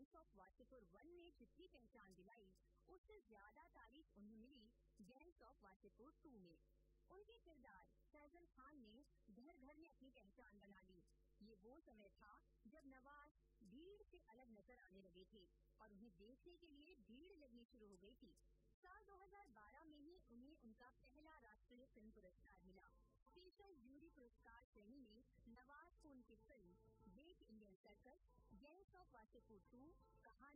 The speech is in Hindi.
गैंग्स ऑफ वासेपुर 1 ने जितनी पहचान दिलाई, उससे ज्यादा तारीफ उन्हें मिली गैंग्स ऑफ वासेपुर 2 में। उनके किरदार फैजल खान ने घर घर में अपनी पहचान बना ली। ये वो समय था जब नवाज भीड़ से अलग नजर आने लगे थे और उन्हें देखने के लिए भीड़ लगनी शुरू हो गई थी। साल 2012 में ही उन्हें उनका पहला राष्ट्रीय फिल्म पुरस्कार मिला। स्पेशल जूरी पुरस्कार श्रेणी में नवाज को उनकी film great Indian circus, gangs of Wasseypur 2